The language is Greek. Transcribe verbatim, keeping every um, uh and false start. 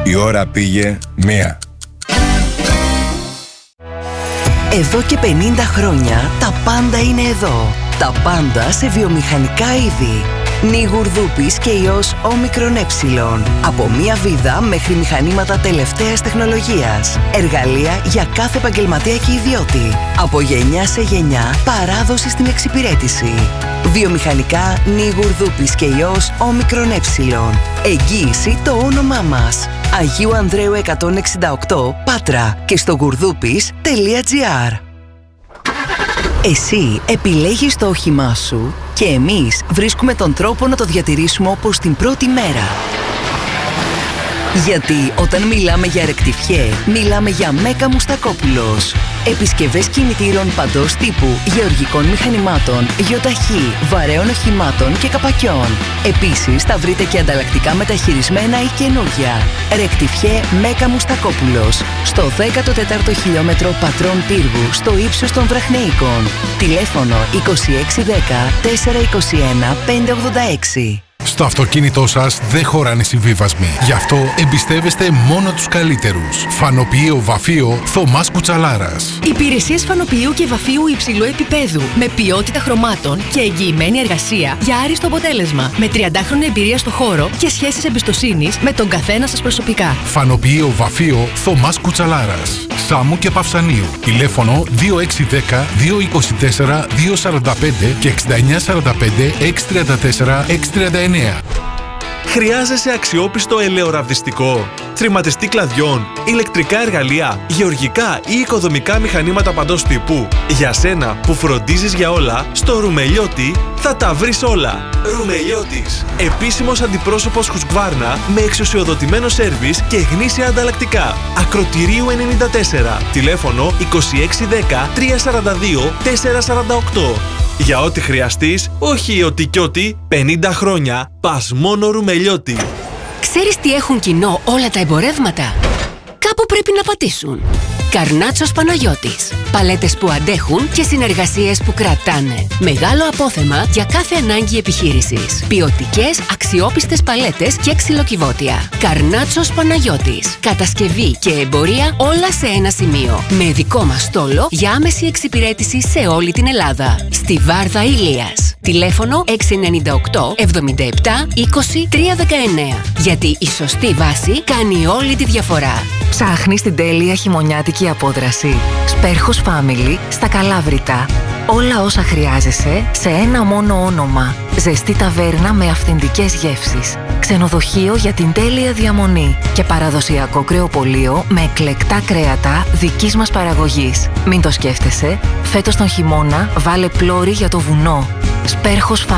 Η ώρα πήγε μία. Εδώ και πενήντα χρόνια τα πάντα είναι εδώ. Τα πάντα σε βιομηχανικά είδη. Νι Γουρδούπης και ιός όμικρον ε. Από μία βίδα μέχρι μηχανήματα τελευταίας τεχνολογίας. Εργαλεία για κάθε επαγγελματία και ιδιώτη. Από γενιά σε γενιά, παράδοση στην εξυπηρέτηση. Βιομηχανικά Νι Γουρδούπης και ιός όμικρον ε. Εγγύηση το όνομά μας. Αγίου Ανδρέου εκατόν εξήντα οκτώ, Πάτρα και στο γουρδούπης τελεία τζι άρ. Εσύ επιλέγεις το όχημά σου και εμείς βρίσκουμε τον τρόπο να το διατηρήσουμε όπως την πρώτη μέρα. Γιατί όταν μιλάμε για ρεκτιφιέ, μιλάμε για Μέκα Μουστακόπουλος. Επισκευές κινητήρων παντός τύπου, γεωργικών μηχανημάτων, γιοταχή, βαρέων οχημάτων και καπακιών. Επίσης θα βρείτε και ανταλλακτικά μεταχειρισμένα ή καινούργια. Ρεκτιφιέ Μέκα Μουστακόπουλος. Στο δέκατο τέταρτο χιλιόμετρο Πατρών Πύργου, στο ύψος των Βραχνεϊκών. Τηλέφωνο είκοσι έξι δέκα τετρακόσια είκοσι ένα πεντακόσια ογδόντα έξι. Στο αυτοκίνητό σας δεν χωράνε συμβίβασμοι. Γι' αυτό εμπιστεύεστε μόνο τους καλύτερους. Φανοποιείο Βαφείο Θωμάς Κουτσαλάρας. Υπηρεσίες φανοποιείου και βαφείου υψηλού επίπεδου. Με ποιότητα χρωμάτων και εγγυημένη εργασία για άριστο αποτέλεσμα. Με τριαντάχρονη εμπειρία στο χώρο και σχέσεις εμπιστοσύνης με τον καθένα σας προσωπικά. Φανοποιείο Βαφείο Θωμάς Κουτσαλάρας. Σάμου και Παυσανίου. Τηλέφωνο δύο έξι ένα μηδέν δύο δύο τέσσερα δύο τέσσερα πέντε και εξήντα εννιά σαράντα πέντε έξι τριάντα τέσσερα έξι τριάντα εννιά. Χρειάζεσαι αξιόπιστο ελαιοραβδιστικό, τριματιστή κλαδιών, ηλεκτρικά εργαλεία, γεωργικά ή οικοδομικά μηχανήματα παντός τύπου. Για σένα που φροντίζεις για όλα, στο Ρουμελιώτη θα τα βρεις όλα. Ρουμελιώτης. Επίσημος αντιπρόσωπος Husqvarna με εξουσιοδοτημένο σέρβις και γνήσια ανταλλακτικά. Ακροτηρίου ενενήντα τέσσερα. Τηλέφωνο είκοσι έξι δέκα τριακόσια σαράντα δύο τετρακόσια σαράντα οκτώ. Για ό,τι χρειαστείς, όχι ότι κι ό,τι, πενήντα χρόνια, πας μόνο Ρουμελιώτη. Ξέρεις τι έχουν κοινό όλα τα εμπορεύματα? Κάπου πρέπει να πατήσουν. Καρνάτσος Παναγιώτης. Παλέτες που αντέχουν και συνεργασίες που κρατάνε. Μεγάλο απόθεμα για κάθε ανάγκη επιχείρησης. Ποιοτικές, αξιόπιστες παλέτες και ξυλοκιβώτια. Καρνάτσος Παναγιώτης. Κατασκευή και εμπορία όλα σε ένα σημείο. Με δικό μας στόλο για άμεση εξυπηρέτηση σε όλη την Ελλάδα. Στη Βάρδα Ηλίας. Τηλέφωνο έξι εννιά οκτώ εβδομήντα επτά είκοσι τρία δεκαεννέα. Γιατί η σωστή βάση κάνει όλη τη διαφορά. Ψάχνεις την τέλεια χειμωνιάτικη απόδραση? Σπέρχος Family στα Καλάβρητα. Όλα όσα χρειάζεσαι σε ένα μόνο όνομα. Ζεστή ταβέρνα με αυθεντικές γεύσεις. Ξενοδοχείο για την τέλεια διαμονή. Και παραδοσιακό κρεοπωλείο με εκλεκτά κρέατα δικής μας παραγωγής. Μην το σκέφτεσαι, φέτος τον χειμώνα βάλε πλώρη για το βουνό. Σπέρχος